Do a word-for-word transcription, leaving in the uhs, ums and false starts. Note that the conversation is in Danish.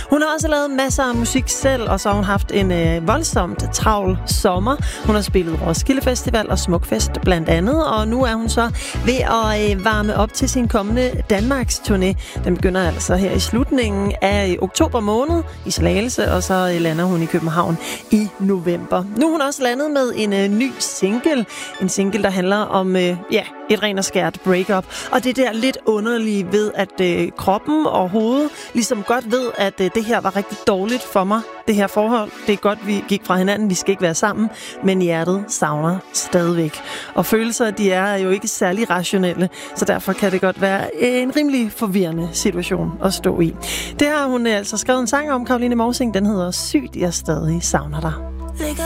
Hun har også lavet masser af musik selv, og så har hun haft en øh, voldsomt travl sommer. Hun har spillet Roskilde Festival og Smukfest blandt andet, og nu er hun så ved at øh, varme op til sin kommende Danmarks turné. Den begynder altså her i slutningen af øh, oktober måned i Slagelse, og så øh, lander hun i København i november. Nu er hun også landet med en øh, ny single. En single, der handler om øh, ja, et ren og skært breakup. Og det der lidt underlige ved, at øh, kroppen og hovedet ligesom godt ved, at øh, det her var rigtig dårligt for mig. Det her forhold, det er godt, vi gik fra hinanden, vi skal ikke være sammen, men hjertet savner stadigvæk. Og følelser, de er jo ikke særlig rationelle, så derfor kan det godt være en rimelig forvirrende situation at stå i. Det har hun altså skrevet en sang om, Caroline Morsing, den hedder Sygt, jeg stadig savner dig. Ligger